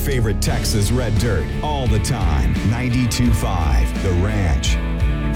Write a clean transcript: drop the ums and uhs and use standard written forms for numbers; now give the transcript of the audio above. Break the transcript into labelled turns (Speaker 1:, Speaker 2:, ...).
Speaker 1: favorite Texas red dirt all the time. 92.5 The Ranch.